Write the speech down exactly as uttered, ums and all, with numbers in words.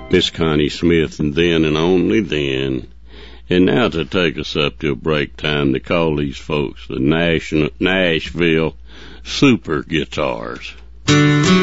Miss Connie Smith, and Then and Only Then. And now to take us up till break time, to call these folks the National, Nashville Super Guitars.